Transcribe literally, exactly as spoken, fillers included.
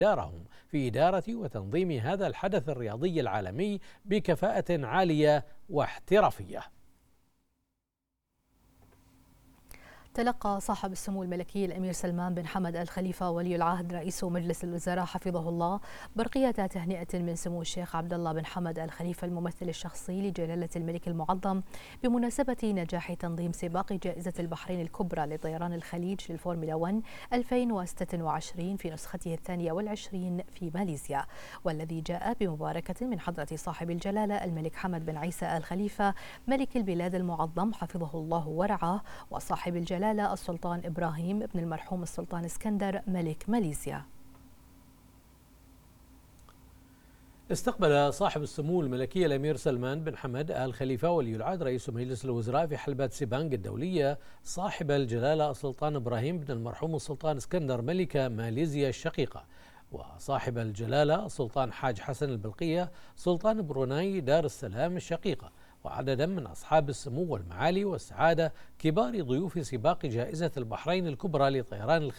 دارهم في إدارة وتنظيم هذا الحدث الرياضي العالمي بكفاءة عالية واحترافية. تلقى صاحب السمو الملكي الأمير سلمان بن حمد آل خليفة ولي العهد رئيس مجلس الوزراء حفظه الله برقية تهنئة من سمو الشيخ عبد الله بن حمد آل خليفة الممثل الشخصي لجلالة الملك المعظم بمناسبة نجاح تنظيم سباق جائزة البحرين الكبرى لطيران الخليج للفورمولا واحد ألفين وستة وعشرين في نسخته الثانية والعشرين في ماليزيا، والذي جاء بمباركة من حضرة صاحب الجلالة الملك حمد بن عيسى آل خليفة ملك البلاد المعظم حفظه الله ورعاه، وصاحب الجلالة السلطان إبراهيم بن المرحوم السلطان اسكندر ملك ماليزيا. استقبل صاحب السمو الملكي الأمير سلمان بن حمد آل خليفة ولي العهد رئيس مجلس الوزراء في حلبة سيبانغ الدولية صاحب الجلالة السلطان إبراهيم بن المرحوم السلطان اسكندر ملك ماليزيا الشقيقة، وصاحب الجلالة السلطان حاج حسن البلقية سلطان بروناي دار السلام الشقيقة، وعددا من أصحاب السمو والمعالي والسعادة كبار ضيوف سباق جائزة البحرين الكبرى لطيران الخليج